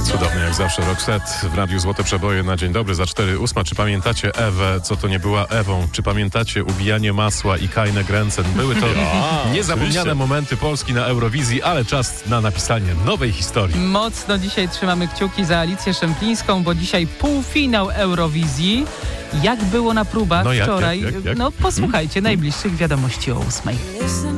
Cudowny jak zawsze Roxette w Radiu Złote Przeboje na dzień dobry za 4:08. Czy pamiętacie Ewę, co to nie była Ewą? Czy pamiętacie ubijanie masła i Kajne Gręcen? Były to niezapomniane momenty Polski na Eurowizji, ale czas na napisanie nowej historii. Mocno dzisiaj trzymamy kciuki za Alicję Szemplińską, bo dzisiaj półfinał Eurowizji. Jak było na próbach wczoraj? Jak? No posłuchajcie najbliższych wiadomości o 8:00.